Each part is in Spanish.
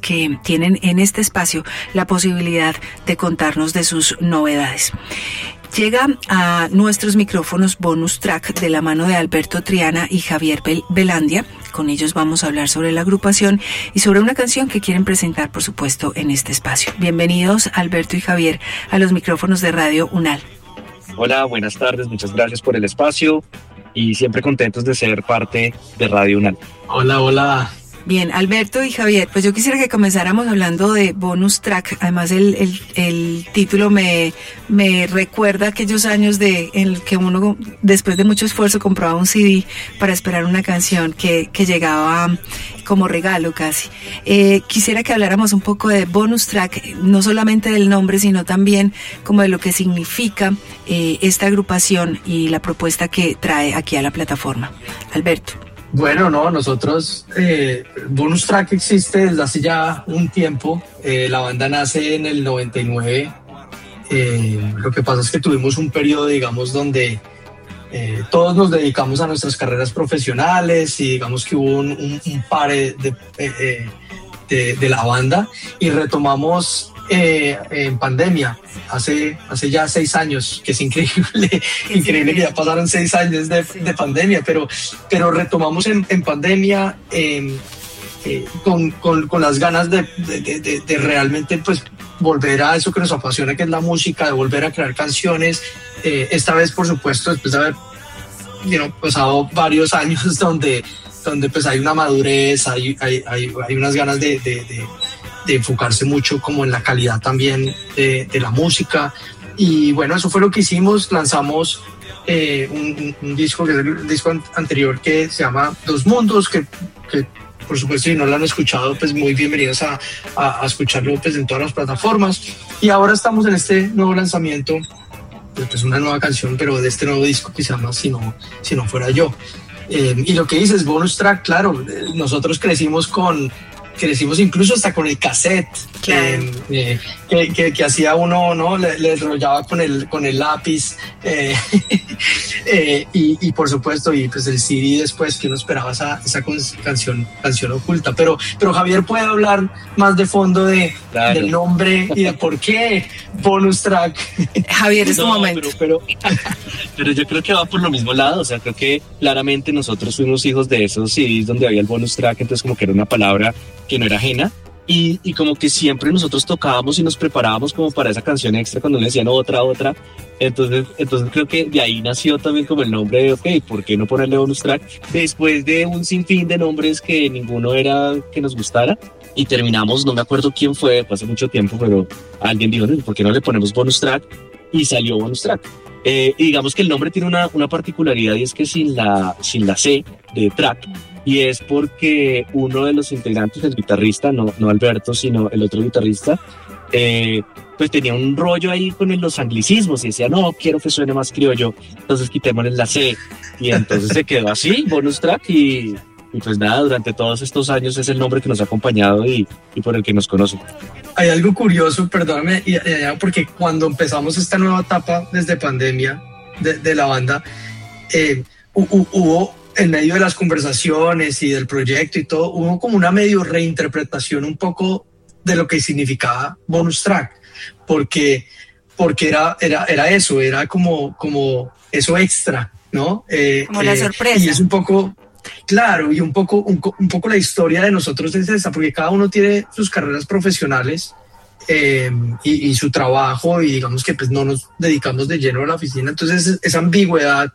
que tienen en este espacio la posibilidad de contarnos de sus novedades. Llega a nuestros micrófonos Bonus Track de la mano de Alberto Triana y Javier Belandia. Con ellos vamos a hablar sobre la agrupación y sobre una canción que quieren presentar, por supuesto, en este espacio. Bienvenidos, Alberto y Javier, a los micrófonos de Radio UNAL. Hola, buenas tardes, muchas gracias por el espacio y siempre contentos de ser parte de Radio UNAL. Hola. Bien, Alberto y Javier, pues yo quisiera que comenzáramos hablando de Bonus Track. Además, el título me recuerda aquellos años en el que uno, después de mucho esfuerzo, compraba un CD para esperar una canción que llegaba como regalo casi. Quisiera que habláramos un poco de Bonus Track, no solamente del nombre, sino también como de lo que significa esta agrupación y la propuesta que trae aquí a la plataforma. Alberto. Bueno, nosotros, Bonus Track existe desde hace ya un tiempo. La banda nace en el 99. Lo que pasa es que tuvimos un periodo, digamos, donde todos nos dedicamos a nuestras carreras profesionales y digamos que hubo un pare de la banda y retomamos en pandemia, hace ya 6 años, que es increíble que ya pasaron 6 años de pandemia, pero retomamos en pandemia con las ganas de realmente pues volver a eso que nos apasiona, que es la música, de volver a crear canciones, esta vez por supuesto después de haber pasado varios años donde pues hay una madurez, hay unas ganas de enfocarse mucho como en la calidad también de la música. Y bueno, eso fue lo que hicimos. Lanzamos un disco, que es el disco anterior, que se llama Dos Mundos, que por supuesto, si no lo han escuchado, pues muy bienvenidos a escucharlo pues en todas las plataformas. Y ahora estamos en este nuevo lanzamiento, pues una nueva canción, pero de este nuevo disco que se llama Si no fuera yo. Y lo que dices, Bonus Track, claro, nosotros crecimos incluso hasta con el cassette, claro. que hacía uno, ¿no? Le enrollaba con el lápiz, y por supuesto, y pues el CD después, que uno esperaba esa canción oculta. Pero Javier puede hablar más de fondo del nombre y de por qué Bonus Track. Javier, es tu momento. Pero yo creo que va por lo mismo lado. O sea, creo que claramente nosotros fuimos hijos de esos CDs donde había el Bonus Track, entonces como que era una palabra que no era ajena, y como que siempre nosotros tocábamos y nos preparábamos como para esa canción extra cuando le decían otra, entonces creo que de ahí nació también como el nombre de, ok, ¿por qué no ponerle Bonus Track? Después de un sinfín de nombres que ninguno era que nos gustara, y terminamos, no me acuerdo quién fue hace mucho tiempo, pero alguien dijo, ¿por qué no le ponemos Bonus Track? Y salió Bonus Track. Y digamos que el nombre tiene una particularidad, y es que sin la C de track, y es porque uno de los integrantes, el guitarrista, no Alberto, sino el otro guitarrista, pues tenía un rollo ahí con los anglicismos y decía, no, quiero que suene más criollo, entonces quitémosle la C, y entonces se quedó así, Bonus Track, y pues nada, durante todos estos años es el nombre que nos ha acompañado y por el que nos conocen. Hay algo curioso, perdóname, porque cuando empezamos esta nueva etapa desde pandemia de la banda, hubo, en medio de las conversaciones y del proyecto y todo, hubo como una medio reinterpretación un poco de lo que significaba Bonus Track, porque era eso, era como eso extra, ¿no? Como la sorpresa. Y es un poco, claro, y un poco la historia de nosotros es esa, porque cada uno tiene sus carreras profesionales y su trabajo, y digamos que pues no nos dedicamos de lleno a la oficina, entonces esa ambigüedad,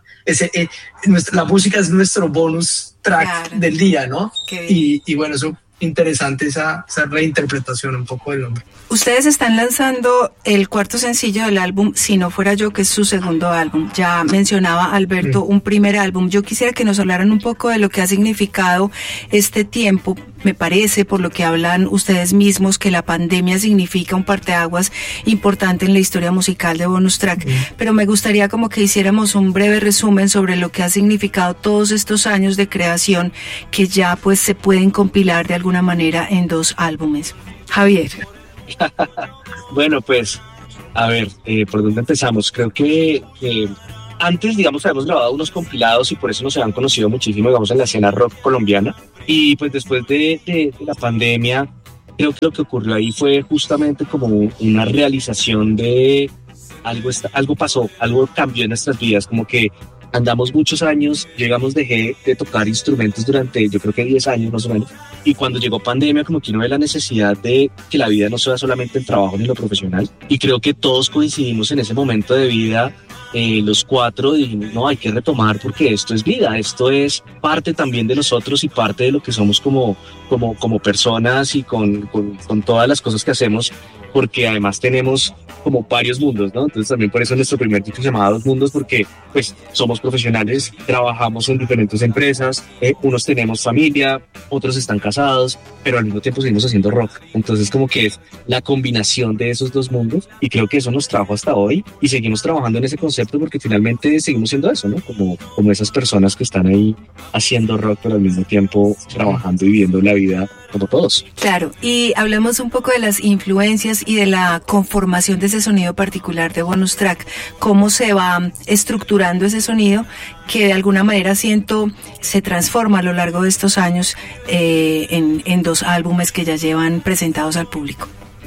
la música es nuestro bonus track, claro, del día, ¿no? Y bueno, eso interesante, esa reinterpretación un poco del nombre. Ustedes están lanzando el cuarto sencillo del álbum Si no fuera yo, que es su segundo álbum. Ya mencionaba Alberto un primer álbum. Yo quisiera que nos hablaran un poco de lo que ha significado este tiempo. Me parece, por lo que hablan ustedes mismos, que la pandemia significa un parteaguas importante en la historia musical de Bonus Track. Pero me gustaría como que hiciéramos un breve resumen sobre lo que ha significado todos estos años de creación, que ya pues se pueden compilar de alguna manera en 2 álbumes. Javier. Bueno, pues, a ver, ¿por dónde empezamos? Creo que antes, digamos, habíamos grabado unos compilados y por eso nos habían conocido muchísimo, digamos, en la escena rock colombiana. Y pues después de la pandemia, creo que lo que ocurrió ahí fue justamente como una realización de algo pasó, algo cambió en nuestras vidas, como que andamos muchos años, dejé de tocar instrumentos durante yo creo que 10 años más o menos, y cuando llegó pandemia como que uno ve la necesidad de que la vida no sea solamente el trabajo ni lo profesional, y creo que todos coincidimos en ese momento de vida, los cuatro dijimos, no, hay que retomar porque esto es vida, esto es parte también de nosotros y parte de lo que somos como personas y con todas las cosas que hacemos, porque además tenemos como varios mundos, ¿no? Entonces también por eso nuestro primer disco se llamaba Dos Mundos, porque pues somos profesionales, trabajamos en diferentes empresas, unos tenemos familia, otros están casados, pero al mismo tiempo seguimos haciendo rock. Entonces como que es la combinación de esos dos mundos, y creo que eso nos trajo hasta hoy y seguimos trabajando en ese concepto porque finalmente seguimos siendo eso, ¿no? Como esas personas que están ahí haciendo rock, pero al mismo tiempo trabajando y viviendo la vida como todos. Claro, y hablemos un poco de las influencias y de la conformación de ese sonido particular de Bonus Track. ¿Cómo se va estructurando ese sonido que de alguna manera siento se transforma a lo largo de estos años en 2 álbumes que ya llevan presentados al público?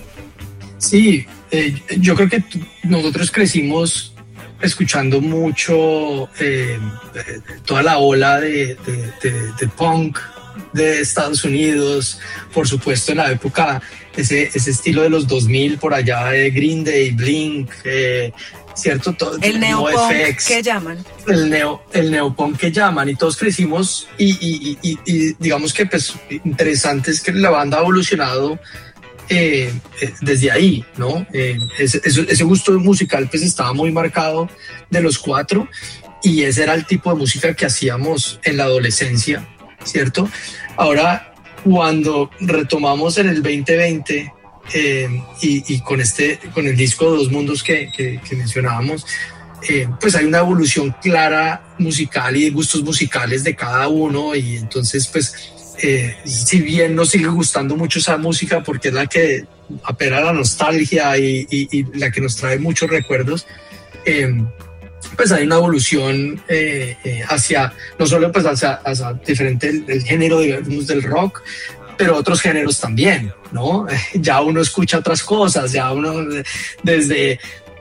Sí, yo creo que nosotros crecimos escuchando mucho toda la ola de punk de Estados Unidos, por supuesto en la época, ese estilo de los 2000 por allá, de Green Day, Blink, ¿cierto? Todo, el neopunk que llaman. El neopunk que llaman, y todos crecimos y digamos que pues interesante es que la banda ha evolucionado desde ahí, ¿no? Ese gusto musical pues estaba muy marcado de los cuatro, y ese era el tipo de música que hacíamos en la adolescencia, ¿cierto? Ahora, cuando retomamos en el 2020 y con el disco Dos Mundos que mencionábamos, pues hay una evolución clara musical y de gustos musicales de cada uno, y entonces pues si bien nos sigue gustando mucho esa música porque es la que apela a la nostalgia y la que nos trae muchos recuerdos, pues hay una evolución hacia, no solo pues hacia diferente el género, digamos, del rock, pero otros géneros también, ¿no? Ya uno escucha otras cosas, ya uno desde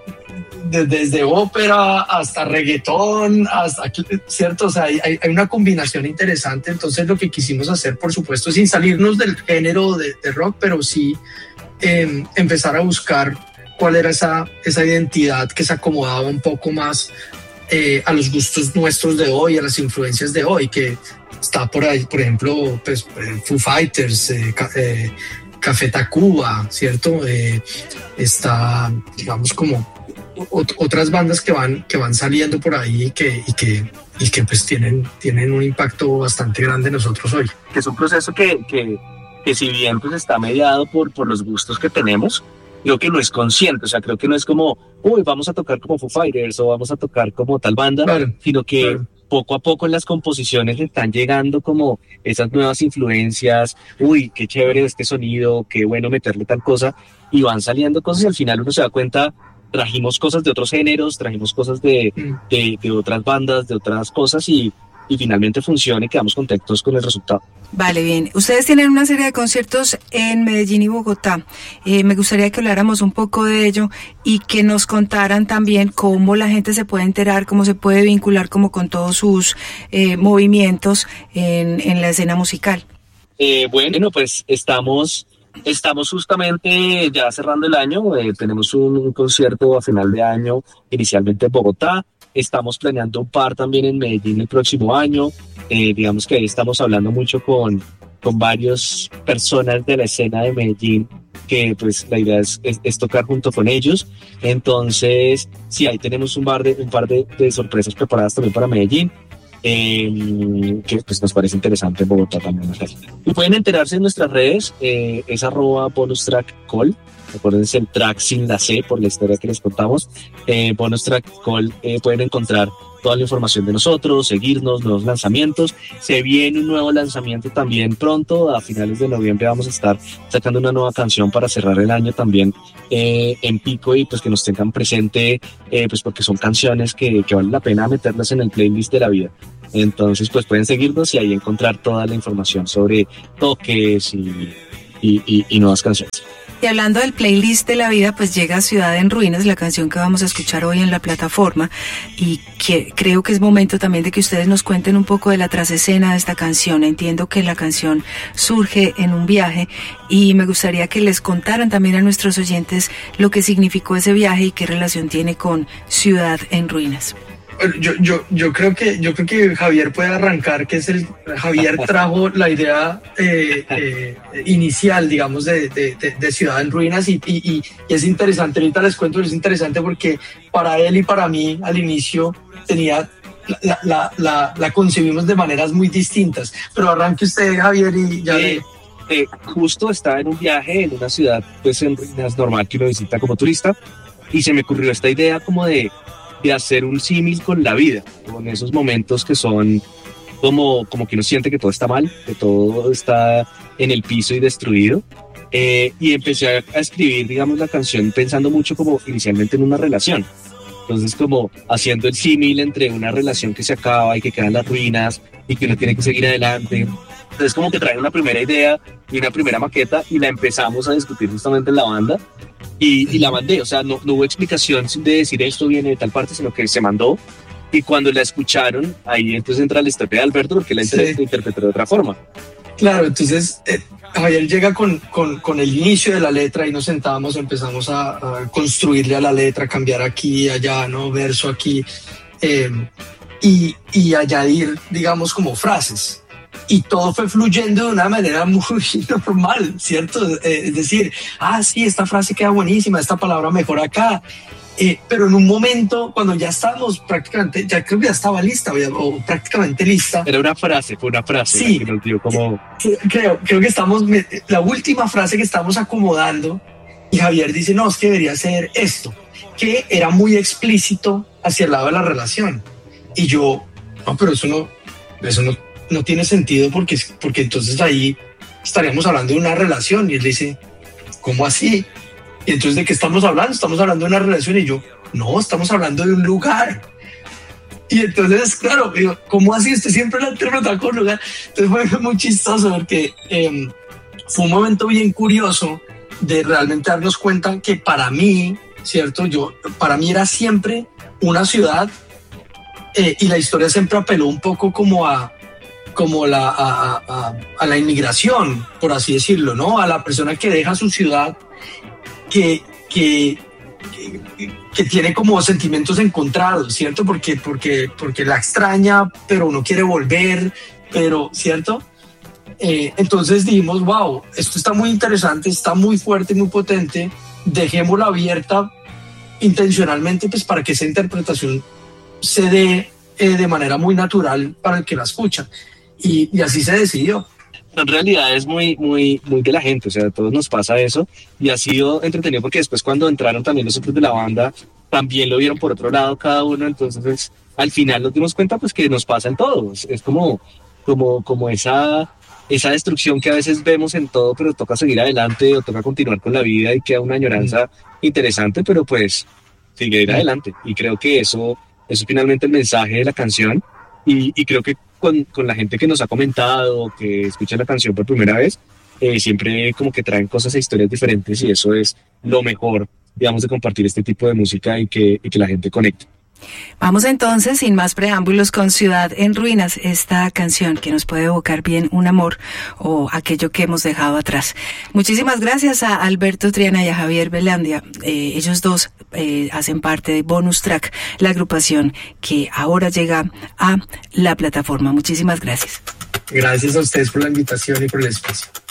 ópera hasta reggaetón, hasta, ¿cierto? O sea, hay una combinación interesante. Entonces lo que quisimos hacer, por supuesto, sin salirnos del género de rock, pero sí empezar a buscar cuál era esa identidad que se acomodaba un poco más a los gustos nuestros de hoy, a las influencias de hoy, que está por ahí, por ejemplo, pues, Foo Fighters, Café Tacuba, ¿cierto? Está, digamos, como otras bandas que van saliendo por ahí y que pues tienen un impacto bastante grande en nosotros hoy. Que es un proceso que si bien pues está mediado por los gustos que tenemos, creo que no es consciente, o sea, creo que no es como, vamos a tocar como Foo Fighters o vamos a tocar como tal banda, claro, sino que claro, poco a poco en las composiciones están llegando como esas nuevas influencias, qué chévere este sonido, qué bueno meterle tal cosa, y van saliendo cosas y al final uno se da cuenta, trajimos cosas de otros géneros, trajimos cosas de otras bandas, de otras cosas y finalmente funciona y quedamos contentos con el resultado. Vale, bien. Ustedes tienen una serie de conciertos en Medellín y Bogotá. Me gustaría que habláramos un poco de ello y que nos contaran también cómo la gente se puede enterar, cómo se puede vincular como con todos sus movimientos en la escena musical. Bueno, pues estamos justamente ya cerrando el año. Tenemos un concierto a final de año, inicialmente en Bogotá. Estamos planeando un par también en Medellín el próximo año. Digamos que ahí estamos hablando mucho con varias personas de la escena de Medellín, que pues la idea es tocar junto con ellos. Entonces, sí, ahí tenemos un par de sorpresas preparadas también para Medellín, que pues nos parece interesante en Bogotá también. Y pueden enterarse en nuestras redes, es @bonustrackcall. Acuérdense el track sin la C por la historia que les contamos. Bonus Track Call, pueden encontrar toda la información de nosotros, seguirnos, nuevos lanzamientos. Se viene un nuevo lanzamiento también pronto, a finales de noviembre vamos a estar sacando una nueva canción para cerrar el año también en Pico, y pues que nos tengan presente, pues porque son canciones que vale la pena meterlas en el playlist de la vida. Entonces pues pueden seguirnos y ahí encontrar toda la información sobre toques y y nuevas canciones. Y hablando del playlist de la vida, pues llega Ciudad en Ruinas, la canción que vamos a escuchar hoy en la plataforma, y que creo que es momento también de que ustedes nos cuenten un poco de la trasescena de esta canción. Entiendo que la canción surge en un viaje y me gustaría que les contaran también a nuestros oyentes lo que significó ese viaje y qué relación tiene con Ciudad en Ruinas. Yo creo que Javier puede arrancar, Javier trajo la idea inicial, digamos, de Ciudad en Ruinas y es interesante, ahorita les cuento, es interesante porque para él y para mí al inicio la concebimos de maneras muy distintas, pero arranque usted, Javier, y ya justo estaba en un viaje en una ciudad pues en ruinas normal que uno visita como turista y se me ocurrió esta idea como de hacer un símil con la vida, con esos momentos que son como que uno siente que todo está mal, que todo está en el piso y destruido. Y empecé a escribir, digamos, la canción pensando mucho como inicialmente en una relación. Entonces como haciendo el símil entre una relación que se acaba y que quedan las ruinas y que uno tiene que seguir adelante. Entonces como que traen una primera idea y una primera maqueta y la empezamos a discutir justamente en la banda. Y la mandé, o sea, no hubo explicación de decir esto viene de tal parte, sino que se mandó. Y cuando la escucharon, ahí entonces entra la historia de Alberto, porque la interpretó de otra forma. Claro, entonces Javier llega con el inicio de la letra y nos sentamos, empezamos a construirle a la letra, cambiar aquí, allá, ¿no? Verso aquí, y añadir, digamos, como frases. Y todo fue fluyendo de una manera muy normal, ¿cierto? Es decir, sí, esta frase queda buenísima, esta palabra mejor acá. Pero en un momento, cuando ya estábamos prácticamente, ya creo que ya estaba lista, o prácticamente lista. Era una frase, fue una frase. Sí, que nos dio como... creo que estamos, la última frase que estamos acomodando, y Javier dice, no, es que debería ser esto, que era muy explícito hacia el lado de la relación. Y yo, no, pero eso no tiene sentido porque entonces ahí estaríamos hablando de una relación. Y él dice, ¿cómo así? Y entonces, ¿de qué estamos hablando? Estamos hablando de una relación. Y yo, no, estamos hablando de un lugar. Y entonces, claro, digo, ¿cómo así? Usted siempre la interpreta con lugar. Entonces fue muy chistoso porque fue un momento bien curioso de realmente darnos cuenta que para mí, ¿cierto? Para mí era siempre una ciudad y la historia siempre apeló un poco como a la inmigración, por así decirlo, ¿no? A la persona que deja su ciudad, que tiene como sentimientos encontrados, ¿cierto? Porque la extraña, pero uno quiere volver, pero, ¿cierto? Entonces dijimos, wow, esto está muy interesante, está muy fuerte, muy potente, dejémosla abierta intencionalmente, pues para que esa interpretación se dé de manera muy natural para el que la escucha. Y así se decidió. En realidad es muy de la gente, o sea, a todos nos pasa eso y ha sido entretenido porque después cuando entraron también los otros de la banda también lo vieron por otro lado cada uno, entonces al final nos dimos cuenta pues que nos pasa en todos, es como esa destrucción que a veces vemos en todo, pero toca seguir adelante o toca continuar con la vida y queda una añoranza interesante, pero pues seguir adelante y creo que eso es finalmente el mensaje de la canción y creo que con la gente que nos ha comentado, que escucha la canción por primera vez, siempre como que traen cosas e historias diferentes y eso es lo mejor, digamos, de compartir este tipo de música y que la gente conecte. Vamos entonces, sin más preámbulos, con Ciudad en Ruinas, esta canción que nos puede evocar bien un amor o aquello que hemos dejado atrás. Muchísimas gracias a Alberto Triana y a Javier Velandia. Ellos dos hacen parte de Bonus Track, la agrupación que ahora llega a la plataforma. Muchísimas gracias. Gracias a ustedes por la invitación y por el espacio.